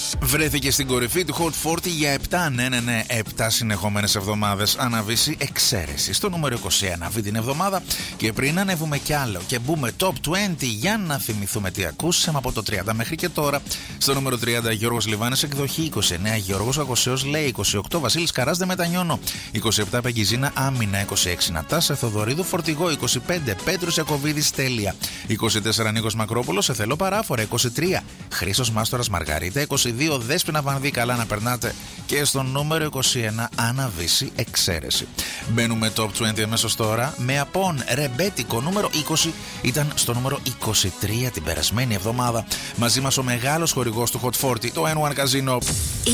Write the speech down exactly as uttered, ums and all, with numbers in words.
Βρέθηκε στην κορυφή του Hot σαράντα για επτά, ναι, ναι, ναι, επτά συνεχόμενες εβδομάδες. Αναβήσει εξαίρεση στο νούμερο είκοσι ένα αυτή την εβδομάδα. Και πριν ανέβουμε κι άλλο και μπούμε top είκοσι, για να θυμηθούμε τι ακούσαμε από το τριάντα μέχρι και τώρα. Στο νούμερο τριάντα Γιώργος Λιβάνης, εκδοχή. είκοσι εννέα Γιώργος Αγωσέος, λέει. είκοσι οκτώ Βασίλης Καράς, δεν μετανιώνω. είκοσι επτά Πεγγιζίνα, Άμυνα. είκοσι έξι Νατάσα Θοδωρίδου, Φορτηγό. είκοσι πέντε Πέτρος Ιακωβίδης, Τέλεια. είκοσι τέσσερα Νίκος Μακρόπουλος, Σε θέλω παράφορα. είκοσι τρία Χρήστος Μάστορας Μαργαρίτα. είκοσι δύο Δέσποινα Βανδύ, καλά να περνάτε. Και στο νούμερο είκοσι ένα Αναβήσει εξαίρεση. Μπαίνουμε top είκοσι αμέσως τώρα με Απόν. Ρεμπέτικο νούμερο είκοσι ήταν στο νούμερο είκοσι τρία την περασμένη εβδομάδα. Μαζί μας ο μεγάλος χορηγός του Hot σαράντα, το N one Casino.